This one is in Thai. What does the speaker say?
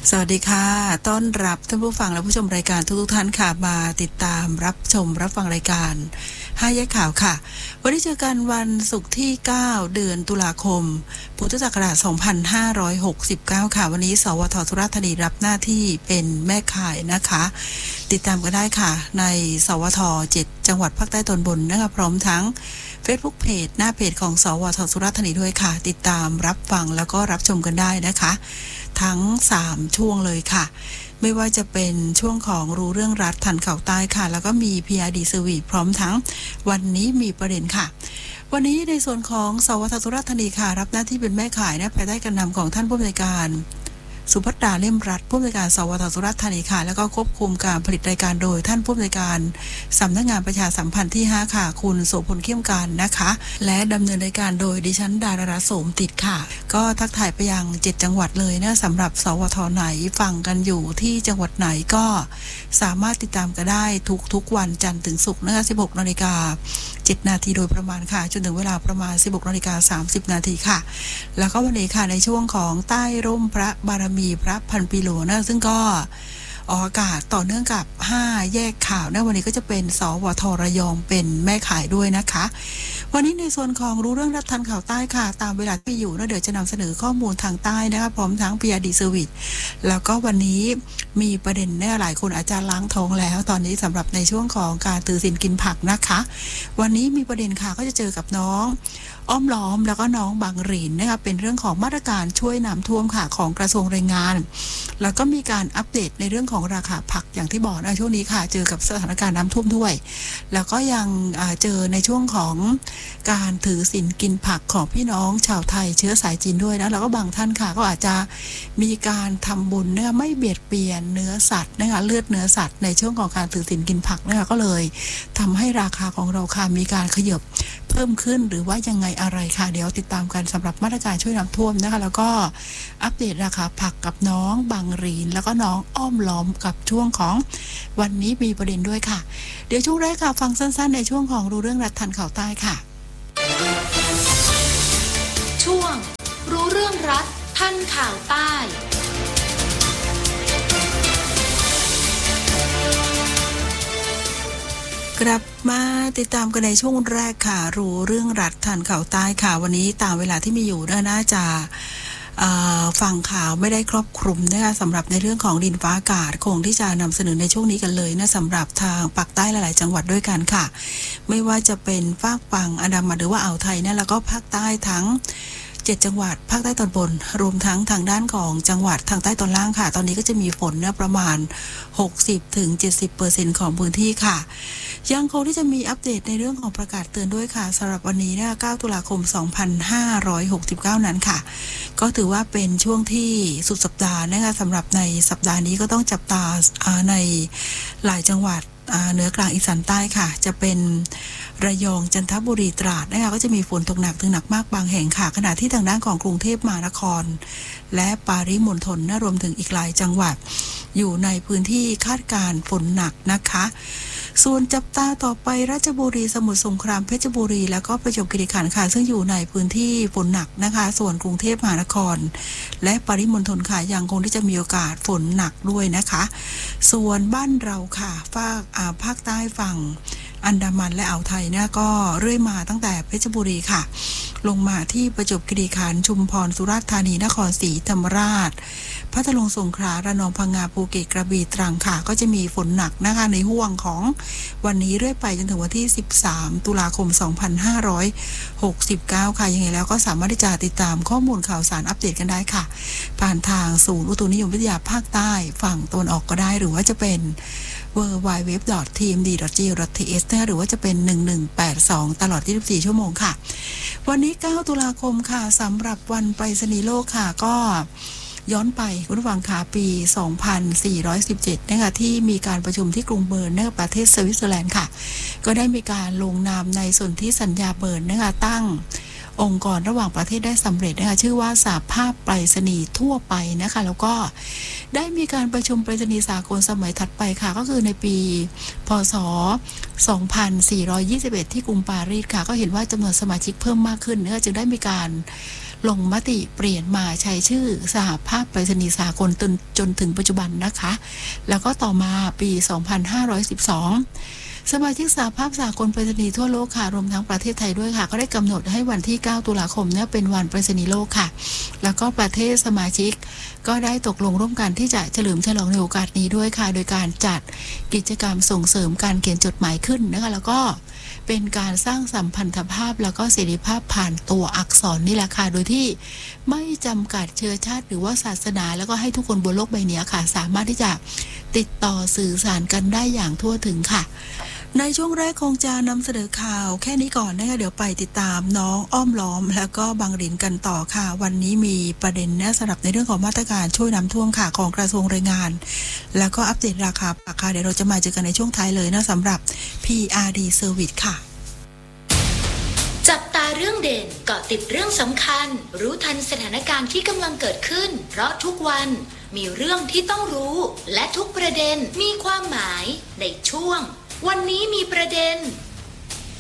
สวัสดีค่ะต้อนรับท่านผู้ฟังและผู้ชมรายการทุกท่านค่ะมาติดตามรับชมรับฟังรายการ5แยกข่าวค่ะวันนี้เจอกันวันศุกร์ที่9เดือนตุลาคมพุทธศักราช2569ค่ะวันนี้สวท.สุราษฎร์ธานีรับหน้าที่เป็นแม่ข่ายนะคะติดตามกันได้ค่ะในสวท7จังหวัดภาคใต้ตอนบนนะคะพร้อมทั้ง Facebook เพจหน้าเพจของสวท.สุราษฎร์ธานีด้วยค่ะติดตามรับฟังแล้วก็รับชมกันได้นะคะทั้ง3ช่วงเลยค่ะไม่ว่าจะเป็นช่วงของรู้เรื่องรัฐทันข่าวใต้ค่ะแล้วก็มี PRD Service พร้อมทั้งวันนี้มีประเด็นค่ะวันนี้ในส่วนของสวท.สุราษฎร์ธานีค่ะรับหน้าที่เป็นแม่ข่ายนะภายใต้การนำของท่านผู้อำนวยการสุภัตราเล่มรัฐผู้อำนวยการสวท.สุราษฎร์ธานีค่ะแล้วก็ควบคุมการผลิตรายการโดยท่านผู้อำนวยการสำนักงานประชาสัมพันธ์ที่5ค่ะคุณโสพลเข้มการนะคะและดำเนินรายการโดยดิฉันดาราโสมติดค่ะก็ทักทายไปยัง7จังหวัดเลยนะสำหรับสวท.ไหนฟังกันอยู่ที่จังหวัดไหนก็สามารถติดตามกันได้ทุกวันจันทร์ถึงศุกร์นะคะ 16:07 น.โดยประมาณค่ะจนถึงเวลาประมาณ 16:30 น.ค่ะแล้วก็วันนี้ค่ะในช่วงของใต้ร่มพระบารมีพระพันปีหลวงนะซึ่งก็ออกอากาศต่อเนื่องกับ5แยกข่าวนะวันนี้ก็จะเป็นสวท.ระยองเป็นแม่ข่ายด้วยนะคะวันนี้ในส่วนของรู้เรื่องรัฐทันข่าวใต้ค่ะตามเวลาที่อยู่นะเดี๋ยวจะนำเสนอข้อมูลทางใต้นะคะพร้อมทั้ง PRD Service แล้วก็วันนี้มีประเด็นเนี่ยหลายคนอาจจะล้างท้องแล้วตอนนี้สำหรับในช่วงของการถือศีลกินผักนะคะวันนี้มีประเด็นค่ะก็จะเจอกับน้องอ้อมล้อมแล้วก็น้องบางหรีนนะคะเป็นเรื่องของมาตรการช่วยน้ำท่วมค่ะของกระทรวงแรงงานแล้วก็มีการอัปเดตในเรื่องของราคาผักอย่างที่บอกนะช่วงนี้ค่ะเจอกับสถานการณ์น้ำท่วมด้วยแล้วก็ยังเจอในช่วงของการถือศีลกินผักของพี่น้องชาวไทยเชื้อสายจีนด้วยนะแล้วก็บางท่านค่ะก็อาจจะมีการทำบุญเนี่ยไม่เบียดเบียนเนื้อสัตว์นะคะเลือดเนื้อสัตว์ในช่วงของการถือศีลกินผักนะคะก็เลยทำให้ราคาของเราค่ะมีการขยับเพิ่มขึ้นหรือว่ายังไงอะไรค่ะเดี๋ยวติดตามกันสำหรับมาตรการช่วยน้ำท่วมนะคะแล้วก็อัปเดตราคาผักกับน้องบางรีนแล้วก็น้องอ้อมล้อมกับช่วงของวันนี้มีประเด็นด้วยค่ะเดี๋ยวช่วงแรกค่ะฟังสั้นๆในช่วงของรู้เรื่องรัฐทันข่าวใต้ค่ะช่วงรู้เรื่องรัฐทันข่าวใต้กลับมาติดตามกันในช่วงแรกค่ะรู้เรื่องรัฐทันข่าวใต้ค่ะวันนี้ตามเวลาที่มีอยู่น่าจะฟังข่าวไม่ได้ครอบคลุมนะคะสำหรับในเรื่องของดินฟ้าอากาศคงที่จะนำเสนอในช่วงนี้กันเลยนะสำหรับทางภาคใต้หลายๆจังหวัดด้วยกันค่ะไม่ว่าจะเป็นภาคฝั่งอันดามันหรือว่าอ่าวไทยนะแล้วก็ภาคใต้ทั้ง7จังหวัดภาคใต้ตอนบนรวมทั้งทางด้านของจังหวัดทางใต้ตอนล่างค่ะตอนนี้ก็จะมีฝนนะประมาณ 60-70% ของพื้นที่ค่ะยังคงที่จะมีอัปเดตในเรื่องของประกาศเตือนด้วยค่ะสำหรับวันนี้นะ9ตุลาคม2569นั้นค่ะก็ถือว่าเป็นช่วงที่สุดสัปดาห์นะคะสำหรับในสัปดาห์นี้ก็ต้องจับตาในหลายจังหวัดเหนือกลางอีสานใต้ค่ะจะเป็นระยองจันทบุรีตราดนะคะก็จะมีฝนตกหนักถึงหนักมากบางแห่งค่ะขณะที่ทางด้านของกรุงเทพมหานครและปริมณฑลรวมถึงอีกหลายจังหวัดอยู่ในพื้นที่คาดการณ์ฝนหนักนะคะส่วนจับตาต่อไปราชบุรีสมุทรสงครามเพชรบุรีแล้วก็ประจวบคีรีขันธ์ค่ะซึ่งอยู่ในพื้นที่ฝนหนักนะคะส่วนกรุงเทพมหานครและปริมณฑลค่ะยังคงที่จะมีโอกาสฝนหนักด้วยนะคะส่วนบ้านเราค่ะภาคใต้ฝั่งอันดามันและอ่าวไทยเนี่ยก็เรื่อยมาตั้งแต่เพชรบุรีค่ะลงมาที่ประจวบคีรีขันธ์ชุมพรสุราษฎร์ธานีนครศรีธรรมราชพัทลุงสงขลาระนองพังงาภูเก็ตกระบี่ตรังค่ะก็จะมีฝนหนักนะคะในห่วงของวันนี้เรื่อยไปจนถึงวันที่13ตุลาคม2569ค่ะยังไงแล้วก็สามารถที่จะติดตามข้อมูลข่าวสารอัปเดตกันได้ค่ะผ่านทางศูนย์อุตุนิยมวิทยาภาคใต้ฝั่งตะวันออกก็ได้หรือว่าจะเป็นwww.tmd.go.th หรือว่าจะเป็น1182ตลอด24ชั่วโมงค่ะวันนี้9ตุลาคมค่ะสำหรับวันไปรษณีย์โลกค่ะก็ย้อนไปคุณผู้ฟังค่ะปี2417นะคะที่มีการประชุมที่กรุงเบิร์นนะคะประเทศสวิตเซอร์แลนด์ค่ะก็ได้มีการลงนามในสนธิสัญญาเบิร์นนะคะตั้งองค์กรระหว่างประเทศได้สำเร็จนะคะชื่อว่าสหภาพไปรษณีย์ทั่วไปนะคะแล้วก็ได้มีการประชุมไปรษณีย์สากลสมัยถัดไปค่ะก็คือในปีพ.ศ. 2421ที่กรุงปารีสค่ะก็เห็นว่าจำนวนสมาชิกเพิ่มมากขึ้นนะคะจึงได้มีการลงมติเปลี่ยนมาใช้ชื่อสหภาพไปรษณีย์สากลจนถึงปัจจุบันนะคะแล้วก็ต่อมาปี 2512 สมาชิกสหภาพสากลไปรษณีย์ทั่วโลกค่ะรวมทั้งประเทศไทยด้วยค่ะก็ได้กำหนดให้วันที่ 9 ตุลาคมเนี่ยเป็นวันไปรษณีย์โลกค่ะแล้วก็ประเทศสมาชิกก็ได้ตกลงร่วมกันที่จะเฉลิมฉลองในโอกาสนี้ด้วยค่ะโดยการจัดกิจกรรมส่งเสริมการเขียนจดหมายขึ้นนะคะแล้วก็เป็นการสร้างสัมพันธภาพแล้วก็เสรีภาพผ่านตัวอักษรนี่แหละค่ะโดยที่ไม่จำกัดเชื้อชาติหรือว่าศาสนาแล้วก็ให้ทุกคนบนโลกใบนี้ค่ะสามารถที่จะติดต่อสื่อสารกันได้อย่างทั่วถึงค่ะในช่วงแรกคงจะนำเสนอข่าวแค่นี้ก่อนนะคะเดี๋ยวไปติดตามน้องอ้อมล้อมแล้วก็บางหลินกันต่อค่ะวันนี้มีประเด็นนะสำหรับในเรื่องของมาตรการช่วยน้ำท่วมค่ะของกระทรวงแรงงานแล้วก็อัปเดตราคาปากค่ะเดี๋ยวเราจะมาเจอกันในช่วงท้ายเลยนะสำหรับ PRD Service ค่ะจับตาเรื่องเด่นเกาะติดเรื่องสำคัญรู้ทันสถานการณ์ที่กำลังเกิดขึ้นเพราะทุกวันมีเรื่องที่ต้องรู้และทุกประเด็นมีความหมายในช่วงวันนี้มีประเด็น